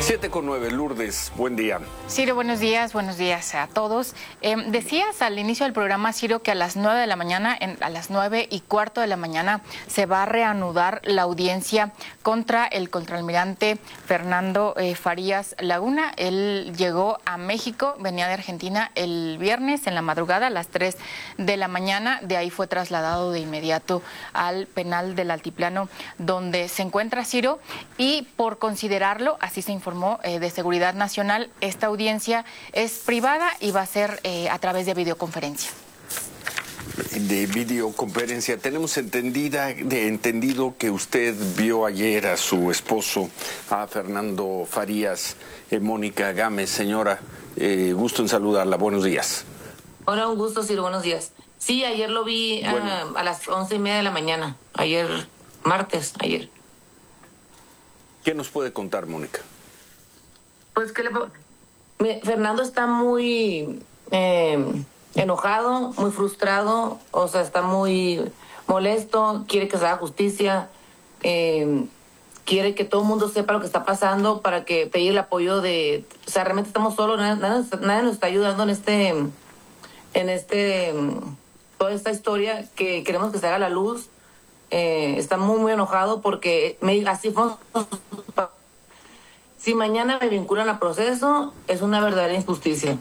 7:09, Lourdes, buen día. Ciro, buenos días a todos. Decías al inicio del programa, Ciro, que a las 9 de la mañana, a las 9:15 de la mañana, se va a reanudar la audiencia contra el contraalmirante Fernando Farías Laguna. Él llegó a México, venía de Argentina el viernes en la madrugada a las 3 de la mañana. De ahí fue trasladado de inmediato al penal del Altiplano, donde se encuentra Ciro, y por considerarlo, así se informó de Seguridad Nacional, esta audiencia es privada y va a ser a través de videoconferencia. De videoconferencia. Tenemos entendido que usted vio ayer a su esposo, a Fernando Farías. Mónica Gámez, señora, gusto en saludarla. Buenos días. Hola, un gusto, Ciro. Buenos días. Sí, ayer lo vi a las 11:30 de la mañana. Ayer, martes, ayer. ¿Qué nos puede contar, Mónica? Pues que Fernando está muy enojado, muy frustrado, o sea, está muy molesto, quiere que se haga justicia, quiere que todo el mundo sepa lo que está pasando para que pedir el apoyo de... O sea, realmente estamos solos, nadie nos está ayudando toda esta historia que queremos que se haga a la luz. Está muy, muy enojado porque así fue. Si mañana me vinculan a proceso, es una verdadera injusticia.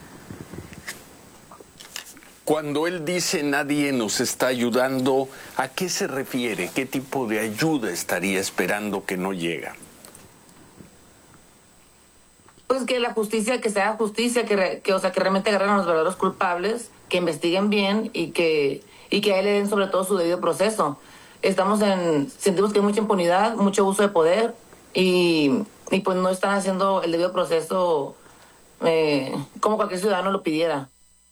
Cuando él dice nadie nos está ayudando, ¿a qué se refiere? ¿Qué tipo de ayuda estaría esperando que no llega? Pues que la justicia, que sea justicia, que realmente agarren a los verdaderos culpables, que investiguen bien y que a él le den sobre todo su debido proceso. Sentimos que hay mucha impunidad, mucho uso de poder y pues no están haciendo el debido proceso como cualquier ciudadano lo pidiera.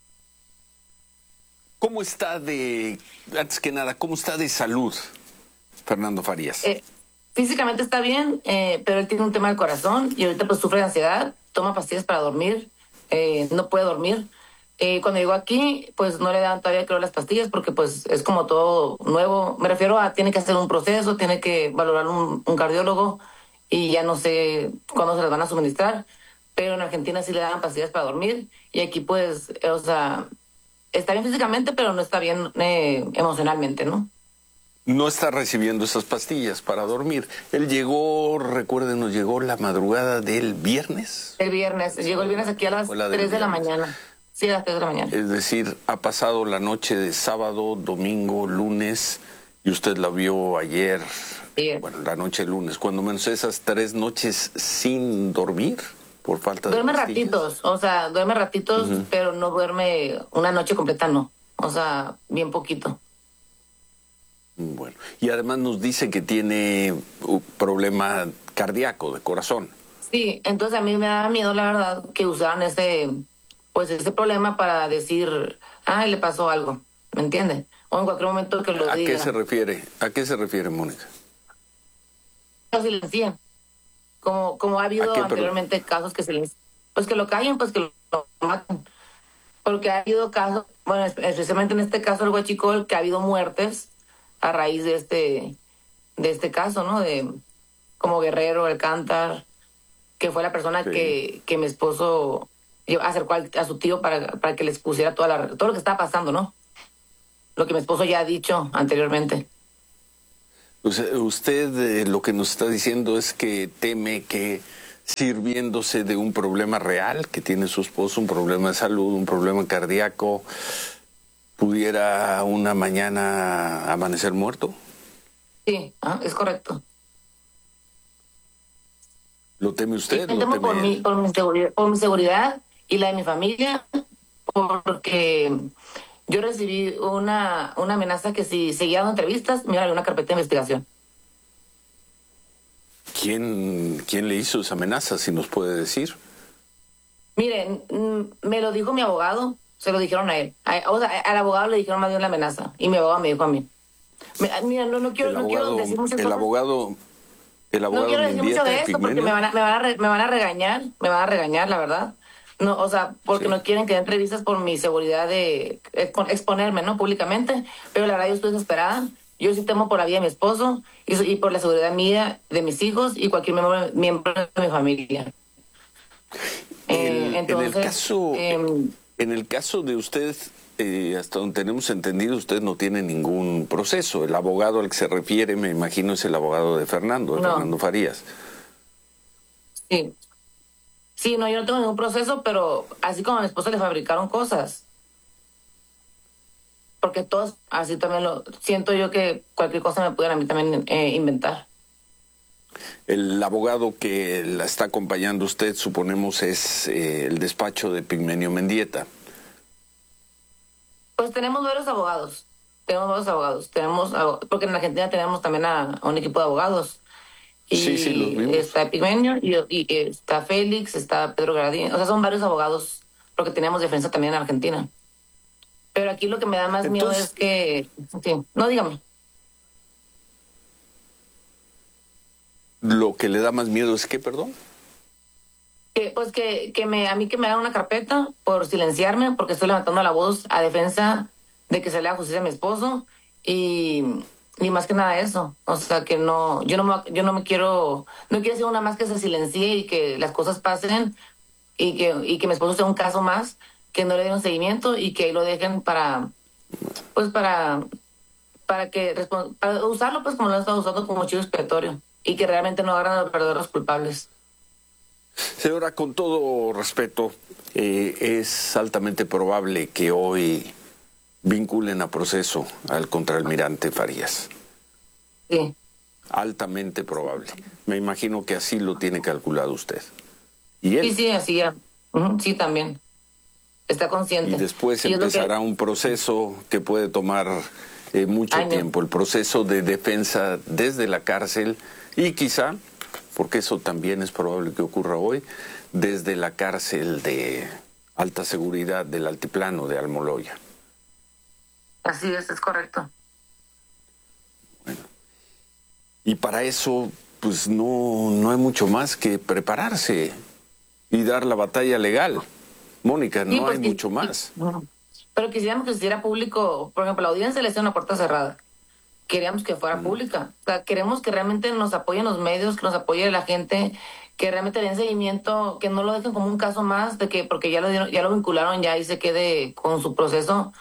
¿Cómo está antes que nada, cómo está de salud Fernando Farías? Físicamente está bien, pero él tiene un tema del corazón y ahorita pues sufre de ansiedad, toma pastillas para dormir, no puede dormir. Cuando llegó aquí, pues no le dan todavía, creo, las pastillas porque pues es como todo nuevo. Me refiero a tiene que hacer un proceso, tiene que valorar un cardiólogo y ya no sé cuándo se las van a suministrar. Pero en Argentina sí le dan pastillas para dormir y aquí pues, o sea, está bien físicamente, pero no está bien emocionalmente, ¿no? No está recibiendo esas pastillas para dormir. Él llegó, recuérdenos, llegó la madrugada del viernes. Llegó el viernes aquí a las 3 de la mañana. Sí, a las 3 de la mañana. Es decir, ha pasado la noche de sábado, domingo, lunes, y usted la vio ayer, bueno, la noche de lunes, cuando menos esas 3 noches sin dormir por falta de pastillas. Duerme ratitos, pero no duerme una noche completa, no. O sea, bien poquito. Bueno, y además nos dice que tiene un problema cardíaco, de corazón. Sí, entonces a mí me da miedo, la verdad, que usaran ese problema para decir, le pasó algo, ¿me entiende? O en cualquier momento que lo diga. ¿A qué se refiere, Mónica? Lo silencian. Como ha habido anteriormente casos que silencian. Pues que lo callen, pues que lo maten. Porque ha habido casos, bueno, especialmente en este caso el Huachicol, que ha habido muertes a raíz de este caso, ¿no? De como Guerrero, Alcántar, que fue la persona que mi esposo acercó a su tío para que les pusiera todo lo que estaba pasando, ¿no? Lo que mi esposo ya ha dicho anteriormente. Usted lo que nos está diciendo es que teme que sirviéndose de un problema real que tiene su esposo, un problema de salud, un problema cardíaco, pudiera una mañana amanecer muerto. Sí, es correcto. ¿Lo teme usted? Sí, temo por mi seguridad y la de mi familia, porque yo recibí una amenaza que si seguía dando entrevistas, me iba a dar una carpeta de investigación. ¿Quién le hizo esa amenaza, si nos puede decir? Miren, me lo dijo mi abogado, se lo dijeron a él. Al abogado le dijeron más bien la amenaza y mi abogado me dijo a mí. Mira, no quiero decir muchas cosas. No quiero decir mucho de esto porque me van a regañar, la verdad. No, o sea, porque no quieren que dé entrevistas por mi seguridad de exponerme, ¿no? Públicamente. Pero la verdad yo estoy desesperada Yo sí temo por la vida de mi esposo y por la seguridad mía, de mis hijos y cualquier miembro de mi familia. Entonces, en el caso de usted, hasta donde tenemos entendido, usted no tiene ningún proceso. El abogado al que se refiere, me imagino, es el abogado de Fernando Farías. Sí. Sí, no, yo no tengo ningún proceso, pero así como a mi esposa le fabricaron cosas. Porque todos, así también lo siento yo, que cualquier cosa me pudieran a mí también inventar. El abogado que la está acompañando usted, suponemos, es el despacho de Pigmenio Mendieta. Pues tenemos varios abogados. Porque en Argentina tenemos también a un equipo de abogados. Y sí, los vimos. Está Pigmenio y está Félix, está Pedro Gradín. O sea, son varios abogados, porque tenemos defensa también en Argentina. Pero aquí lo que me da más miedo es que... Sí, no, dígame. Lo que le da más miedo es que, perdón. A mí que me hagan una carpeta por silenciarme, porque estoy levantando la voz a defensa de que se le haga justicia a mi esposo y más que nada eso. O sea, que no quiero ser una más que se silencie y que las cosas pasen y que mi esposo sea un caso más, que no le den un seguimiento y que lo dejen para usarlo pues como lo han estado usando como chivo expiatorio y que realmente no agarran a los verdaderos culpables. Señora, con todo respeto, es altamente probable que hoy vinculen a proceso al contraalmirante Farías. Sí. Altamente probable. Me imagino que así lo tiene calculado usted. ¿Y él? Sí, así ya. Sí, también. Está consciente. Y después empezará un proceso que puede tomar mucho tiempo, el proceso de defensa desde la cárcel y quizá, porque eso también es probable que ocurra hoy, desde la cárcel de alta seguridad del Altiplano de Almoloya. Así es correcto. Bueno, y para eso, pues no hay mucho más que prepararse y dar la batalla legal. Mónica, no hay mucho más. Pero quisiéramos que se hiciera público, por ejemplo, la audiencia le hacía una puerta cerrada. Queríamos que fuera pública. O sea, queremos que realmente nos apoyen los medios, que nos apoye la gente, que realmente den seguimiento, que no lo dejen como un caso más, de que porque ya lo vincularon ya y se quede con su proceso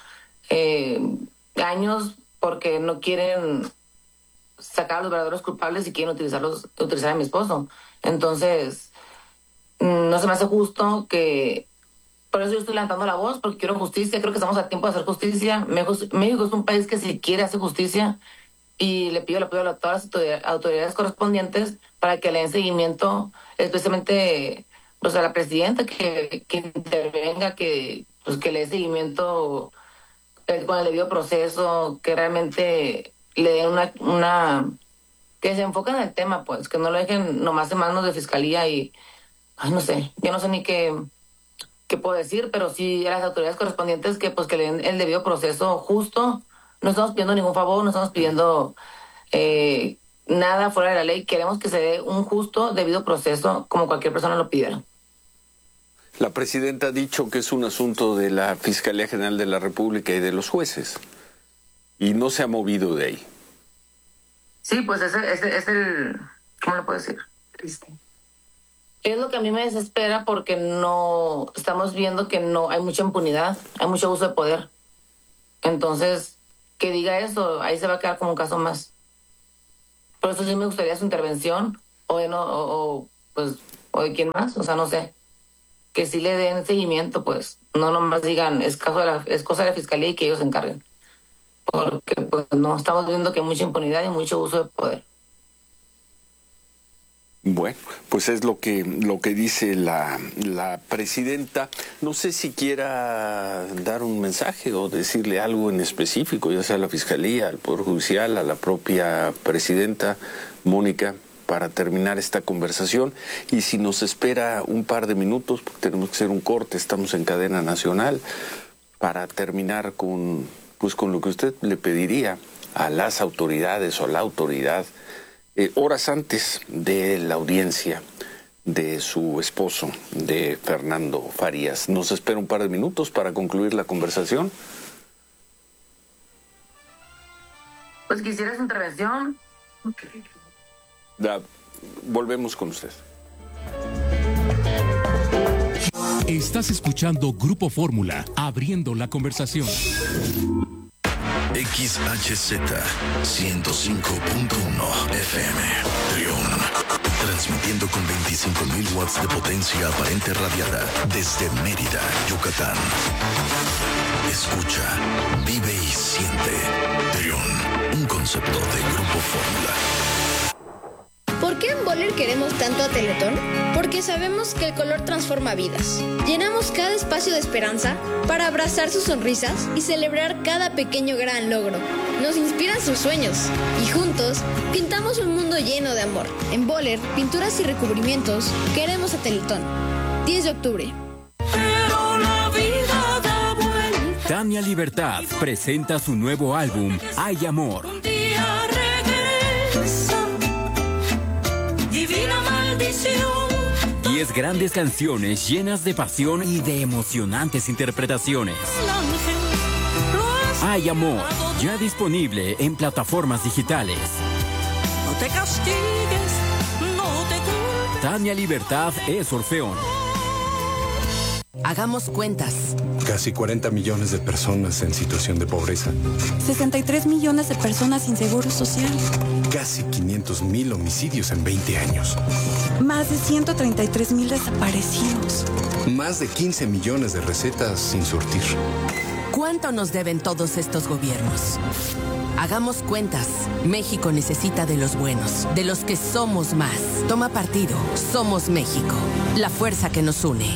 años, porque no quieren sacar a los verdaderos culpables y quieren utilizar a mi esposo. Entonces, no se me hace justo que... Por eso yo estoy levantando la voz, porque quiero justicia. Creo que estamos a tiempo de hacer justicia. México es un país que si quiere hacer justicia y le pido el apoyo a todas las autoridades correspondientes para que le den seguimiento, especialmente pues, a la presidenta que intervenga, que le dé seguimiento con el debido proceso, que realmente le den que se enfoquen en el tema, pues, que no lo dejen nomás en manos de fiscalía y, no sé, yo no sé ni qué puedo decir, pero sí a las autoridades correspondientes que le den el debido proceso justo. No estamos pidiendo ningún favor, no estamos pidiendo nada fuera de la ley. Queremos que se dé un justo, debido proceso como cualquier persona lo pidiera. La presidenta ha dicho que es un asunto de la Fiscalía General de la República y de los jueces, y no se ha movido de ahí. Sí, pues es el... ¿Cómo lo puedo decir? Triste. Es lo que a mí me desespera, porque no estamos viendo que no hay mucha impunidad, hay mucho abuso de poder. Entonces, que diga eso, ahí se va a quedar como un caso más. Por eso sí me gustaría su intervención, o de quién más, o sea, no sé. Que sí le den seguimiento, pues. No nomás digan, es cosa de la fiscalía y que ellos se encarguen. Porque, pues, no, estamos viendo que hay mucha impunidad y mucho uso de poder. Bueno, pues es lo que dice la presidenta. No sé si quiera dar un mensaje o decirle algo en específico, ya sea a la Fiscalía, al Poder Judicial, a la propia presidenta Mónica, para terminar esta conversación. Y si nos espera un par de minutos, porque tenemos que hacer un corte, estamos en cadena nacional, para terminar con lo que usted le pediría a las autoridades o a la autoridad horas antes de la audiencia de su esposo, de Fernando Farías. ¿Nos espera un par de minutos para concluir la conversación? Pues quisiera su intervención. Volvemos con usted. Estás escuchando Grupo Fórmula, abriendo la conversación. XHZ 105.1 FM, Trión. Transmitiendo con 25.000 watts de potencia aparente radiada desde Mérida, Yucatán. Escucha, vive y siente. Trión, un concepto de Grupo Fórmula. ¿Por qué en Boller queremos tanto a Teletón? Porque sabemos que el color transforma vidas. Llenamos cada espacio de esperanza para abrazar sus sonrisas y celebrar cada pequeño gran logro. Nos inspiran sus sueños y juntos pintamos un mundo lleno de amor. En Boller, pinturas y recubrimientos, queremos a Teletón. 10 de octubre. Pero la vida da vuelta. Tania Libertad presenta su nuevo álbum, Hay Amor. Un día regresa. Divina maldición. 10 grandes canciones llenas de pasión y de emocionantes interpretaciones. Hay Amor, ya disponible en plataformas digitales. No te castigues, no te culpes. Tania Libertad es Orfeón. Hagamos cuentas. Casi 40 millones de personas en situación de pobreza. 63 millones de personas sin seguro social. Casi 500,000 homicidios en 20 años. Más de 133,000 desaparecidos. Más de 15 millones de recetas sin surtir. ¿Cuánto nos deben todos estos gobiernos? Hagamos cuentas. México necesita de los buenos, de los que somos más. Toma partido. Somos México. La fuerza que nos une.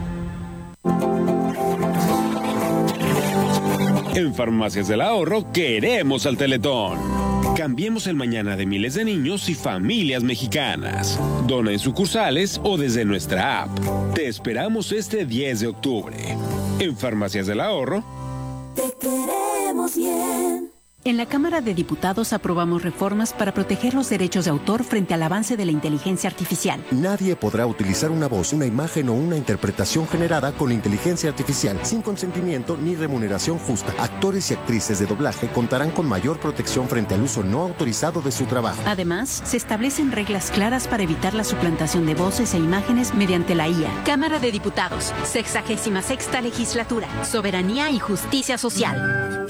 En Farmacias del Ahorro queremos al Teletón. Cambiemos el mañana de miles de niños y familias mexicanas. Dona en sucursales o desde nuestra app. Te esperamos este 10 de octubre. En Farmacias del Ahorro. Te queremos bien. En la Cámara de Diputados aprobamos reformas para proteger los derechos de autor frente al avance de la inteligencia artificial. Nadie podrá utilizar una voz, una imagen o una interpretación generada con inteligencia artificial sin consentimiento ni remuneración justa. Actores y actrices de doblaje contarán con mayor protección frente al uso no autorizado de su trabajo. Además, se establecen reglas claras para evitar la suplantación de voces e imágenes mediante la IA. Cámara de Diputados, 66ª Legislatura, Soberanía y Justicia Social.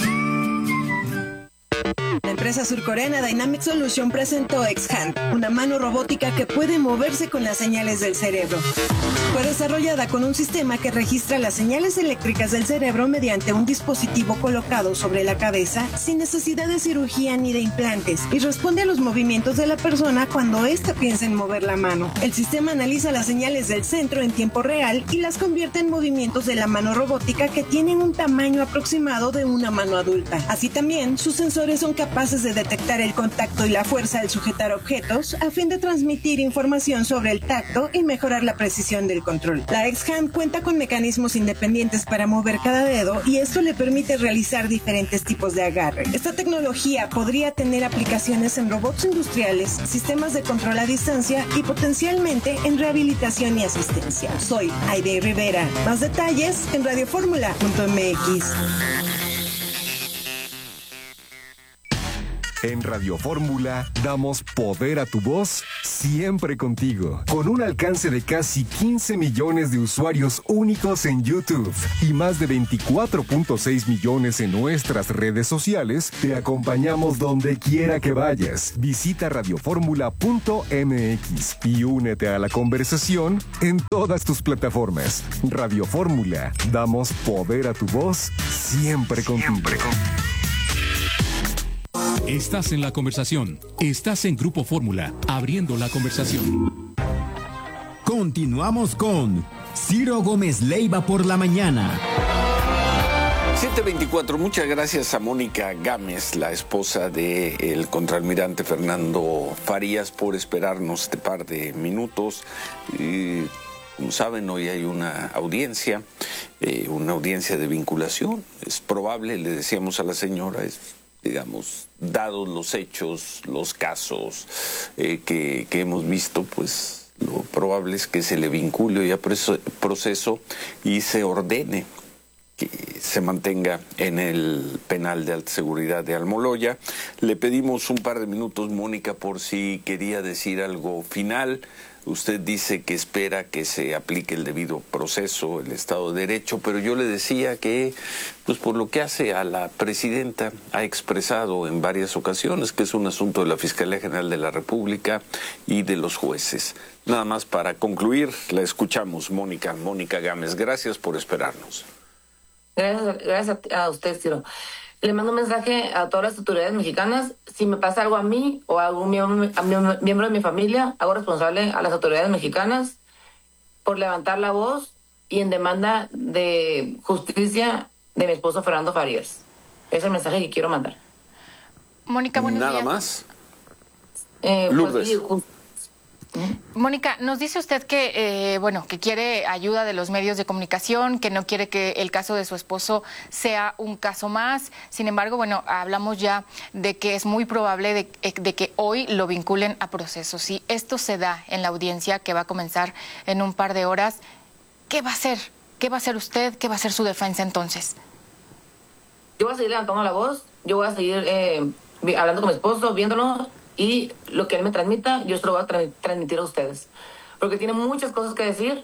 La empresa surcoreana Dynamic Solution presentó X-Hand, una mano robótica que puede moverse con las señales del cerebro. Fue desarrollada con un sistema que registra las señales eléctricas del cerebro mediante un dispositivo colocado sobre la cabeza sin necesidad de cirugía ni de implantes y responde a los movimientos de la persona cuando ésta piensa en mover la mano. El sistema analiza las señales del centro en tiempo real y las convierte en movimientos de la mano robótica que tienen un tamaño aproximado de una mano adulta. Así también, sus sensores son capaces de detectar el contacto y la fuerza al sujetar objetos a fin de transmitir información sobre el tacto y mejorar la precisión del control. La X-Hand cuenta con mecanismos independientes para mover cada dedo y esto le permite realizar diferentes tipos de agarre. Esta tecnología podría tener aplicaciones en robots industriales, sistemas de control a distancia y potencialmente en rehabilitación y asistencia. Soy Aide Rivera. Más detalles en radioformula.mx. En Radio Fórmula damos poder a tu voz siempre contigo. Con un alcance de casi 15 millones de usuarios únicos en YouTube y más de 24.6 millones en nuestras redes sociales, te acompañamos donde quiera que vayas. Visita radioformula.mx y únete a la conversación en todas tus plataformas. Radio Fórmula, damos poder a tu voz siempre contigo. Estás en la conversación. Estás en Grupo Fórmula, abriendo la conversación. Continuamos con Ciro Gómez Leiva por la mañana. 7:24, muchas gracias a Mónica Gámez, la esposa del contraalmirante Fernando Farías, por esperarnos este par de minutos. Como saben, hoy hay una audiencia de vinculación. Es probable, le decíamos a la señora, digamos, dados los hechos, los casos que hemos visto, pues lo probable es que se le vincule ya proceso y se ordene que se mantenga en el penal de alta seguridad de Almoloya. Le pedimos un par de minutos, Mónica, por si quería decir algo final. Usted dice que espera que se aplique el debido proceso, el Estado de Derecho, pero yo le decía que, pues por lo que hace a la presidenta, ha expresado en varias ocasiones que es un asunto de la Fiscalía General de la República y de los jueces. Nada más para concluir, la escuchamos, Mónica Gámez. Gracias por esperarnos. Gracias a usted, Ciro. Le mando un mensaje a todas las autoridades mexicanas. Si me pasa algo a mí o a algún miembro de mi familia, hago responsable a las autoridades mexicanas por levantar la voz y en demanda de justicia de mi esposo Fernando Farías. Ese es el mensaje que quiero mandar. Mónica, buenos días. ¿Nada más? Lourdes. Mónica, nos dice usted que, que quiere ayuda de los medios de comunicación, que no quiere que el caso de su esposo sea un caso más. Sin embargo, hablamos ya de que es muy probable de que hoy lo vinculen a proceso. Si esto se da en la audiencia que va a comenzar en un par de horas, ¿qué va a hacer? ¿Qué va a hacer usted? ¿Qué va a hacer su defensa entonces? Yo voy a seguir levantando la voz, yo voy a seguir hablando con mi esposo, viéndolo. Y lo que él me transmita, yo se lo voy a transmitir a ustedes. Porque tiene muchas cosas que decir.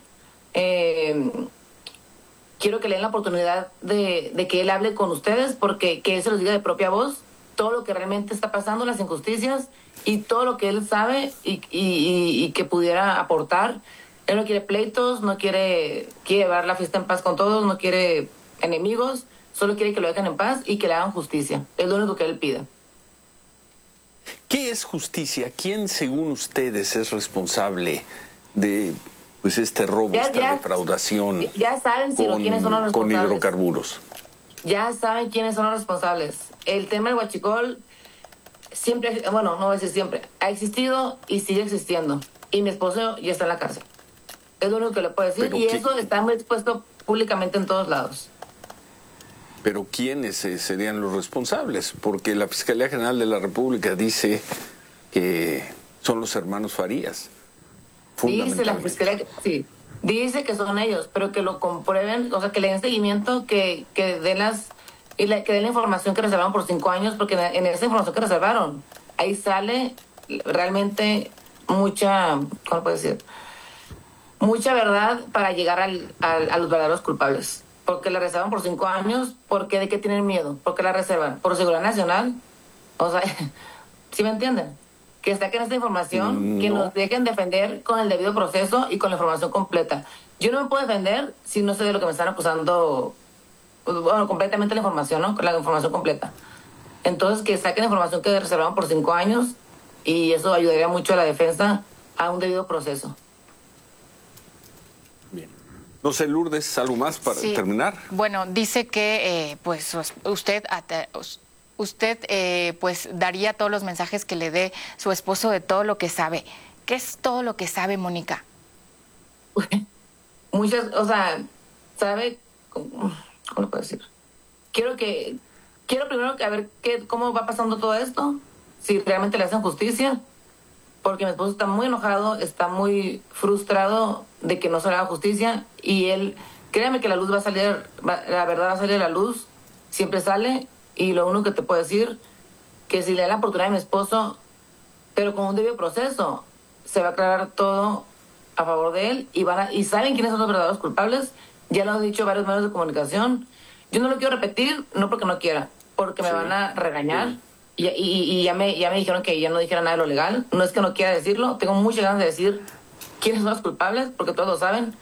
Quiero que le den la oportunidad de que él hable con ustedes, porque que él se los diga de propia voz todo lo que realmente está pasando, las injusticias y todo lo que él sabe y que pudiera aportar. Él no quiere pleitos, no quiere llevar la fiesta en paz con todos, no quiere enemigos, solo quiere que lo dejen en paz y que le hagan justicia. Es lo único que él pide. ¿Qué es justicia? ¿Quién, según ustedes, es responsable de este robo, esta defraudación ya saben quiénes son los responsables. Con hidrocarburos? Ya saben quiénes son los responsables. El tema del huachicol siempre, no voy a decir siempre, ha existido y sigue existiendo. Y mi esposo ya está en la cárcel. Es lo único que le puedo decir. Pero eso está muy expuesto públicamente en todos lados. Pero ¿quiénes serían los responsables? Porque la Fiscalía General de la República dice que son los hermanos Farías. Dice la Fiscalía, sí, dice que son ellos, pero que lo comprueben, o sea, que le den seguimiento, que den que den la información que reservaron por 5 años, porque en esa información que reservaron, ahí sale realmente mucha, ¿cómo puedo decir? Mucha verdad para llegar a los verdaderos culpables. Porque la reservan por 5 años, porque ¿de qué tienen miedo? Porque la reservan por seguridad nacional. O sea, ¿sí me entienden? Que saquen esta información, que nos dejen defender con el debido proceso y con la información completa. Yo no me puedo defender si no sé de lo que me están acusando, completamente la información, ¿no? La información completa. Entonces, que saquen la información que reservaron por 5 años y eso ayudaría mucho a la defensa a un debido proceso. No sé, Lourdes, ¿algo más para terminar? Bueno, dice que usted daría todos los mensajes que le dé su esposo de todo lo que sabe. ¿Qué es todo lo que sabe, Mónica? Muchas, sabe, ¿cómo lo puedo decir? Quiero primero que a ver cómo va pasando todo esto, si realmente le hacen justicia, porque mi esposo está muy enojado, está muy frustrado de que no se le haga justicia, y él, créame que la luz va a salir, la verdad va a salir a la luz, siempre sale, y lo único que te puedo decir, que si le da la oportunidad a mi esposo, pero con un debido proceso, se va a aclarar todo a favor de él, y saben quiénes son los verdaderos culpables, ya lo han dicho varios medios de comunicación. Yo no lo quiero repetir, no porque no quiera, porque me van a regañar, y ya me dijeron que ya no dijera nada de lo legal. No es que no quiera decirlo, tengo muchas ganas de decir quiénes son los culpables, porque todos lo saben,